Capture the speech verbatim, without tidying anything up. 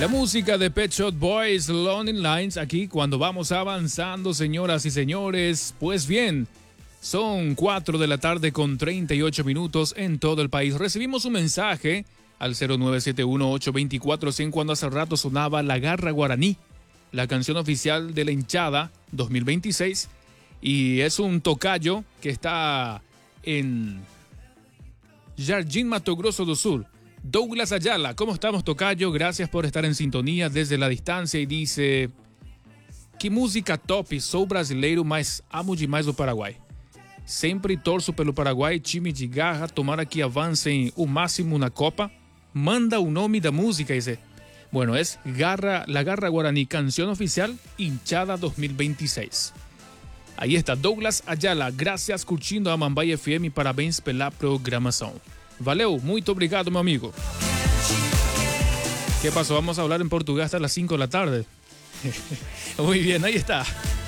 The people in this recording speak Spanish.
La música de Pet Shop Boys, Lonely Lines, aquí cuando vamos avanzando, señoras y señores. Pues bien, son cuatro de la tarde con treinta y ocho minutos en todo el país. Recibimos un mensaje al cero nueve siete uno, ocho dos cuatro, cien cuando hace rato sonaba La Garra Guaraní, la canción oficial de la hinchada dos mil veintiséis. Y es un tocayo que está en Jardim Mato Grosso do Sul. Douglas Ayala, ¿cómo estamos, tocayo? Gracias por estar en sintonía desde la distancia. Y dice, que música top, sou brasileiro, mas amo demais o Paraguai. Sempre torço pelo Paraguai, time de garra, tomara que avancem o máximo na Copa. Manda o nome da música, dice. Bueno, es Garra, La Garra Guaraní, canción oficial, hinchada dos mil veintiséis. Aí está, Douglas Ayala, gracias curtindo a Mambai F M, parabéns pela programação. Valeu, muito obrigado, meu amigo. ¿Qué pasó? Vamos a hablar en portugués hasta las cinco de la tarde. Muy bien, ahí está.